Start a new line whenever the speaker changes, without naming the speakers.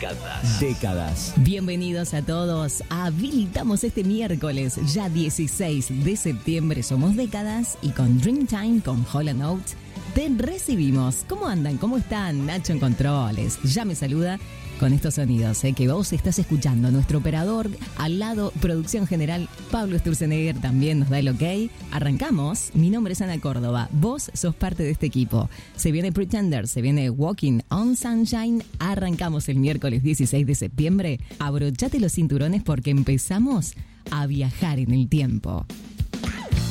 Décadas.
Bienvenidos a todos. Habilitamos este miércoles, ya 16 de septiembre. Somos Décadas y con Dreamtime, con Hall & Oates, te recibimos. ¿Cómo andan? ¿Cómo están? Nacho en controles. Ya me saluda con estos sonidos que vos estás escuchando. Nuestro operador al lado, producción general, Pablo Sturzenegger, también nos da el ok. Arrancamos. Mi nombre es Ana Córdoba. Vos sos parte de este equipo. Se viene Pretender, se viene Walking on Sunshine. Arrancamos el miércoles 16 de septiembre. Abrochate los cinturones porque empezamos a viajar en el tiempo.